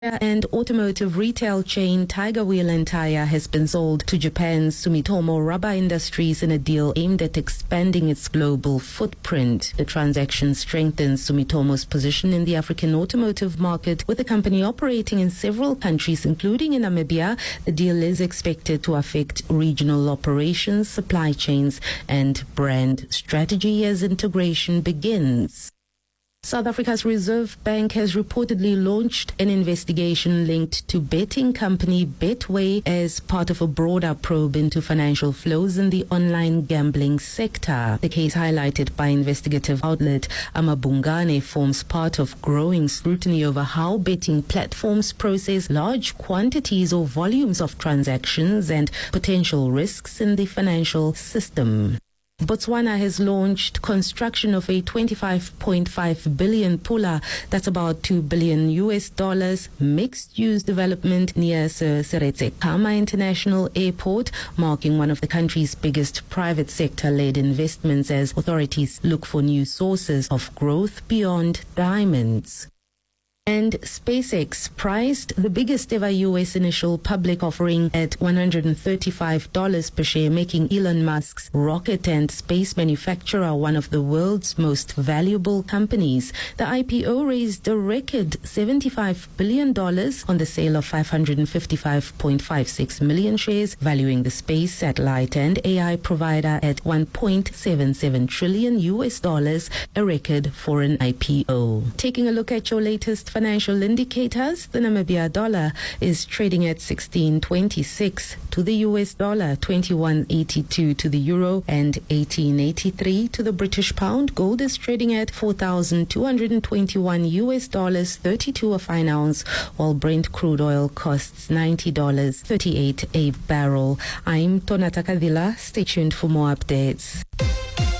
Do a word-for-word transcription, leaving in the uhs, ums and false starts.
And automotive retail chain Tiger Wheel and Tire has been sold to Japan's Sumitomo Rubber Industries in a deal aimed at expanding its global footprint. The transaction strengthens Sumitomo's position in the African automotive market, with the company operating in several countries, including in Namibia. The deal is expected to affect regional operations, supply chains, and brand strategy as integration begins. South Africa's Reserve Bank has reportedly launched an investigation linked to betting company Betway as part of a broader probe into financial flows in the online gambling sector. The case, highlighted by investigative outlet Amabungane, forms part of growing scrutiny over how betting platforms process large quantities or volumes of transactions and potential risks in the financial system. Botswana has launched construction of a twenty-five point five billion pula, that's about two billion U S dollars, mixed-use development near Sir Seretse Khama International Airport, marking one of the country's biggest private sector-led investments as authorities look for new sources of growth beyond diamonds. And SpaceX priced the biggest ever U S initial public offering at one hundred thirty-five dollars per share, making Elon Musk's rocket and space manufacturer one of the world's most valuable companies. The I P O raised a record seventy-five billion dollars on the sale of five hundred fifty-five point five six million shares, valuing the space, satellite, and A I provider at one point seven seven trillion U S dollars, a record for an I P O. Taking a look at your latest financial indicators, the Namibia dollar is trading at sixteen twenty-six to the U S dollar, twenty-one eighty-two to the euro, and eighteen eighty-three to the British pound. Gold is trading at four thousand two hundred twenty-one U S dollars, thirty-two a fine ounce, while Brent crude oil costs ninety dollars thirty-eight a barrel. I'm Tonata Kadila. Stay tuned for more updates.